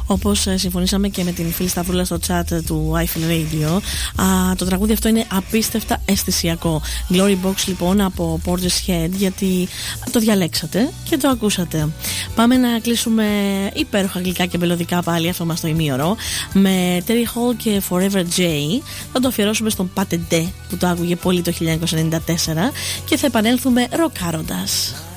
Όπως συμφωνήσαμε και με την φίλη Σταυρούλα στο chat του iFeel Radio, το τραγούδι αυτό είναι απίστευτα αισθησιακό. Glory Box λοιπόν από Portishead, γιατί το διαλέξατε και το ακούσατε. Πάμε να κλείσουμε υπέροχα γλυκά και μελωδικά πάλι αυτό μας το ημίωρο με Terry Hall και Forever J. Θα το αφιερώσουμε στον Pate De που το άκουγε πολύ το 1994 και θα επανέλθουμε ροκάροντας.